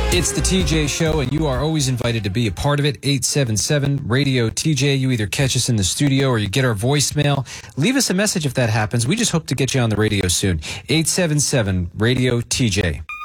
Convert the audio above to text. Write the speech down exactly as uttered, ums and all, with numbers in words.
It's the T J Show, and you are always invited to be a part of it. eight seven seven radio T J. You either catch us in the studio or you get our voicemail. Leave us a message if that happens. We just hope to get you on the radio soon. eight seven seven radio T J.